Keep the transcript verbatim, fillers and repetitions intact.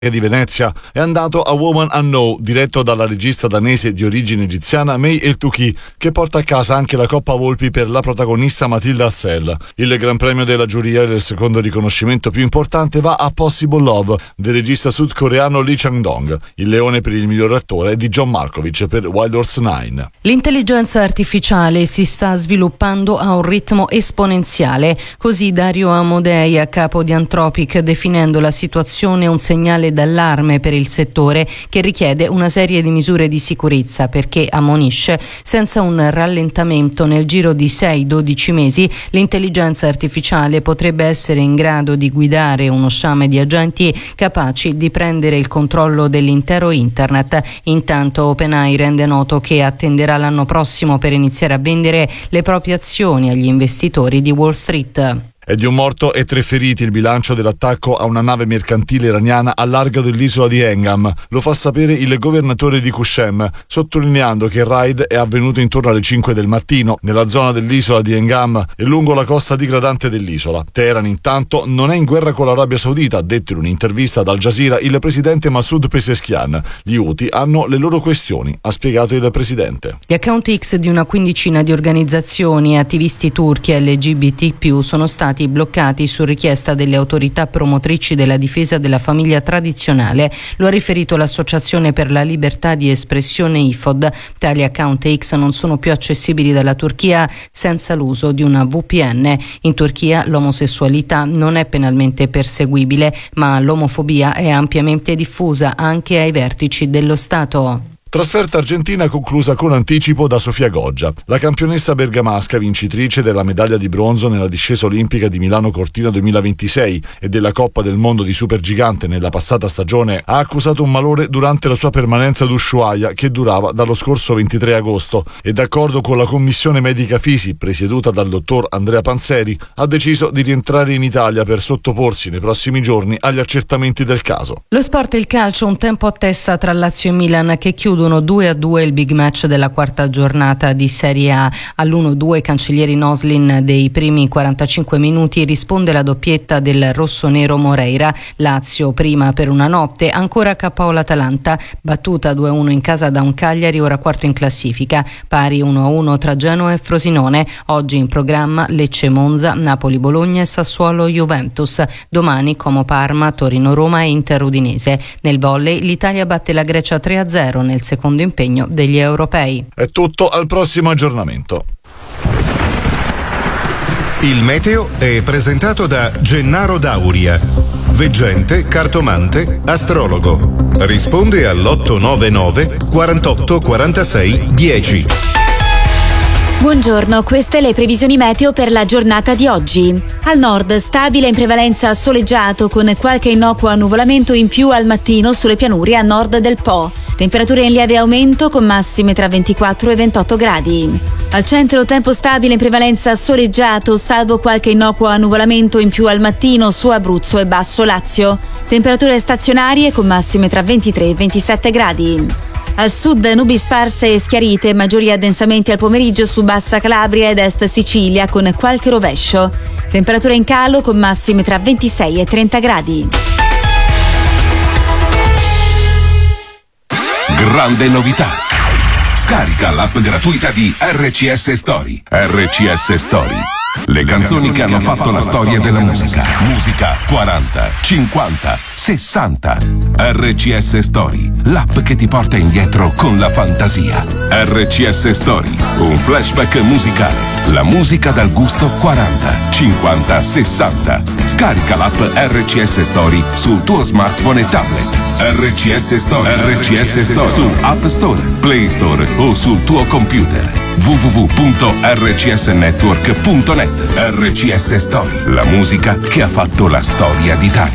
di Venezia è andato a Woman I Know, diretto dalla regista danese di origine egiziana May El-Touki, che porta a casa anche la Coppa Volpi per la protagonista Matilda Arcel. Il Gran Premio della giuria e il secondo riconoscimento più importante va a Possible Love del regista sudcoreano Lee Chang-dong. Il leone per il miglior attore è di John Malkovich per Wild Horse nove. L'intelligenza artificiale si sta sviluppando a un ritmo esponenziale, così Dario Amodei, a capo di Anthropic, definendo la situazione un segnale d'allarme per il settore che richiede una serie di misure di sicurezza, perché ammonisce: senza un rallentamento nel giro di sei dodici mesi l'intelligenza artificiale potrebbe essere in grado di guidare uno sciame di agenti capaci di prendere il controllo dell'intero internet. Intanto OpenAI rende noto che attenderà l'anno prossimo per iniziare a vendere le proprie azioni agli investitori di Wall Street. È di un morto e tre feriti il bilancio dell'attacco a una nave mercantile iraniana a largo dell'isola di Hengam. Lo fa sapere il governatore di Qushem, sottolineando che il raid è avvenuto intorno alle cinque del mattino nella zona dell'isola di Hengam e lungo la costa digradante dell'isola. Teheran intanto non è in guerra con l'Arabia Saudita, ha detto in un'intervista ad Al Jazeera il presidente Masoud Pezeshkian. Gli Houthi hanno le loro questioni, ha spiegato il presidente. Gli account X di una quindicina di organizzazioni e attivisti turchi L G B T più sono stati bloccati su richiesta delle autorità promotrici della difesa della famiglia tradizionale. Lo ha riferito l'associazione per la libertà di espressione I F O D. Tali account X non sono più accessibili dalla Turchia senza l'uso di una V P N. In Turchia l'omosessualità non è penalmente perseguibile, ma l'omofobia è ampiamente diffusa anche ai vertici dello Stato. Trasferta argentina conclusa con anticipo da Sofia Goggia. La campionessa bergamasca, vincitrice della medaglia di bronzo nella discesa olimpica di Milano Cortina duemilaventisei e della Coppa del Mondo di Supergigante nella passata stagione, ha accusato un malore durante la sua permanenza ad Ushuaia che durava dallo scorso ventitré agosto e, d'accordo con la commissione medica Fisi presieduta dal dottor Andrea Panzeri, ha deciso di rientrare in Italia per sottoporsi nei prossimi giorni agli accertamenti del caso. Lo sport e il calcio, un tempo a testa tra Lazio e Milan che chiudono due a due il big match della quarta giornata di Serie A. All'uno due Cancellieri Noslin dei primi quarantacinque minuti risponde la doppietta del rossonero Moreira. Lazio prima per una notte, ancora K O l'Atalanta, battuta due a uno in casa da un Cagliari ora quarto in classifica, pari uno a uno tra Genoa e Frosinone. Oggi in programma Lecce Monza, Napoli Bologna e Sassuolo Juventus. Domani Como Parma, Torino Roma e Inter Udinese. Nel volley l'Italia batte la Grecia tre a zero nel secondo impegno degli europei. È tutto, al prossimo aggiornamento. Il meteo è presentato da Gennaro Dauria, veggente, cartomante, astrologo. Risponde all'otto nove nove quarantotto quarantasei dieci. Buongiorno, queste le previsioni meteo per la giornata di oggi. Al nord stabile in prevalenza soleggiato con qualche innocuo annuvolamento in più al mattino sulle pianure a nord del Po. Temperature in lieve aumento con massime tra ventiquattro e ventotto gradi. Al centro tempo stabile in prevalenza soleggiato salvo qualche innocuo annuvolamento in più al mattino su Abruzzo e Basso Lazio. Temperature stazionarie con massime tra ventitré e ventisette gradi. Al sud nubi sparse e schiarite, maggiori addensamenti al pomeriggio su Bassa Calabria ed Est Sicilia con qualche rovescio. Temperatura in calo con massime tra ventisei e trenta gradi. Grande novità! Scarica l'app gratuita di R C S Story. R C S Story. Le canzoni che hanno fatto la storia della musica. Musica quaranta, cinquanta, sessanta. R C S Story, l'app che ti porta indietro con la fantasia. R C S Story, un flashback musicale. La musica dal gusto quaranta, cinquanta, sessanta. Scarica l'app R C S Story sul tuo smartphone e tablet. R C S Story, R C S Story su App Store, Play Store o sul tuo computer. w w w punto r c s network punto net. R C S Story, la musica che ha fatto la storia d'Italia.